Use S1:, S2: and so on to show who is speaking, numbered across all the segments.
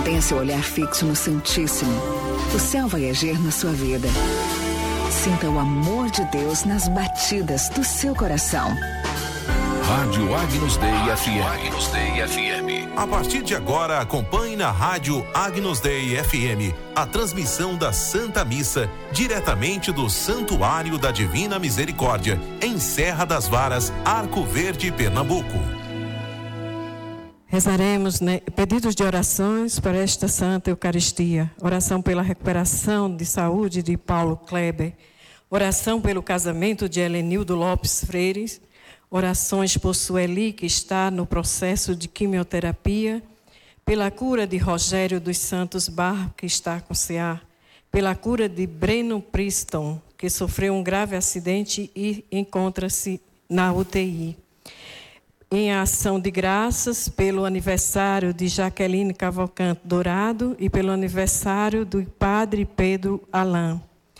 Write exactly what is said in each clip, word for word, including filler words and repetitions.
S1: Mantenha seu olhar fixo no Santíssimo. O céu vai agir na sua vida. Sinta o amor de Deus nas batidas do seu coração.
S2: Rádio Agnus Dei F M. Agnus Dei F M.
S3: A partir de agora, acompanhe na Rádio Agnus Dei F M a transmissão da Santa Missa, diretamente do Santuário da Divina Misericórdia, em Serra das Varas, Arco Verde, Pernambuco.
S4: Rezaremos, né, pedidos de orações para esta Santa Eucaristia. Oração pela recuperação de saúde de Paulo Kleber. Oração pelo casamento de Helenildo Lopes Freires. Orações por Sueli, que está no processo de quimioterapia. Pela cura de Rogério dos Santos Barro, que está com C A. Pela cura de Breno Priston, que sofreu um grave acidente e encontra-se na U T I. Em ação de graças pelo aniversário de Jaqueline Cavalcante Dourado e pelo aniversário do Padre Pedro Alain.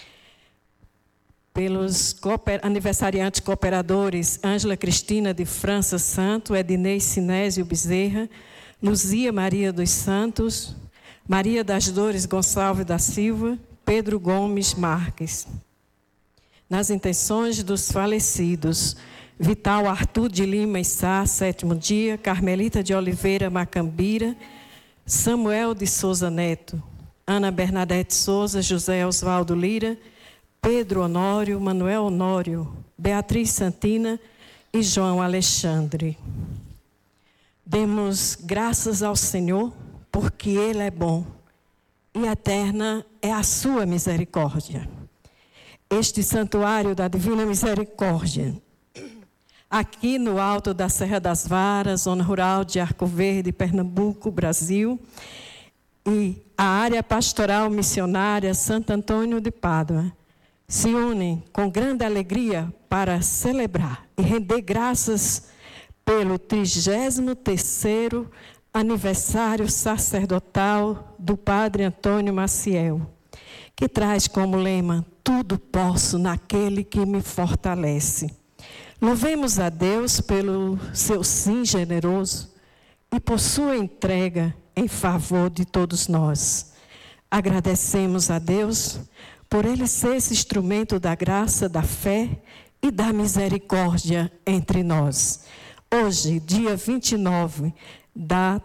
S4: Pelos cooper, aniversariantes cooperadores Ângela Cristina de França Santo, Ednei Sinésio Bezerra, Luzia Maria dos Santos, Maria das Dores Gonçalves da Silva, Pedro Gomes Marques. Nas intenções dos falecidos, Vital Arthur de Lima e Sá, sétimo dia, Carmelita de Oliveira Macambira, Samuel de Souza Neto, Ana Bernadette Souza, José Osvaldo Lira, Pedro Honório, Manuel Honório, Beatriz Santina e João Alexandre. Demos graças ao Senhor, porque Ele é bom e eterna é a sua misericórdia. Este santuário da Divina Misericórdia, aqui no alto da Serra das Varas, zona rural de Arco Verde, Pernambuco, Brasil, e a área pastoral missionária Santo Antônio de Pádua, se unem com grande alegria para celebrar e render graças pelo trigésimo terceiro aniversário sacerdotal do Padre Antônio Maciel, que traz como lema: tudo posso naquele que me fortalece. Louvemos a Deus pelo seu sim generoso e por sua entrega em favor de todos nós. Agradecemos a Deus por Ele ser esse instrumento da graça, da fé e da misericórdia entre nós. Hoje, dia vinte e nove da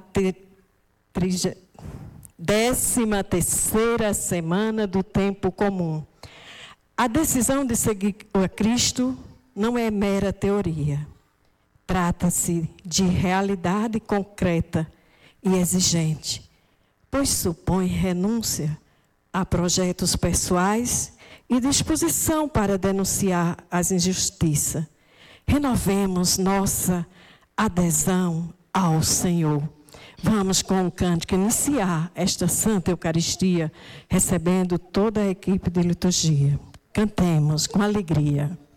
S4: décima terceira semana do tempo comum. A decisão de seguir a Cristo não é mera teoria. Trata-se de realidade concreta e exigente, pois supõe renúncia a projetos pessoais e disposição para denunciar as injustiças. Renovemos nossa adesão ao Senhor. Vamos com um cântico iniciar esta Santa Eucaristia, recebendo toda a equipe de liturgia. Cantemos com alegria.